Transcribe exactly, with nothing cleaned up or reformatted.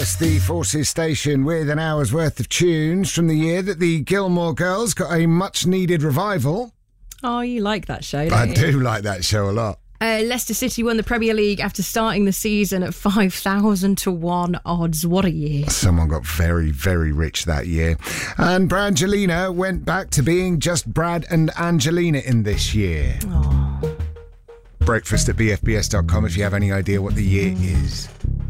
It's the Forces station with an hour's worth of tunes from the year that the Gilmore Girls got a much-needed revival. Oh, you like that show, don't I you? do like that show a lot. Uh, Leicester City won the Premier League after starting the season at five thousand to one odds. What a year. Someone got very, very rich that year. And Brangelina went back to being just Brad and Angelina in this year. Oh. Breakfast at b f b s dot com if you have any idea what the year is.